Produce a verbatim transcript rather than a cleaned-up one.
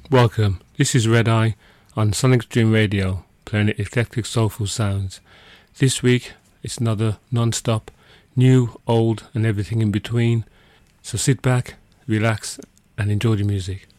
Welcome, this is Red Eye on Sonic Dream Radio, playing eclectic soulful sounds. This week it's another non-stop, new, old and everything in between. So sit back, relax and enjoy the music.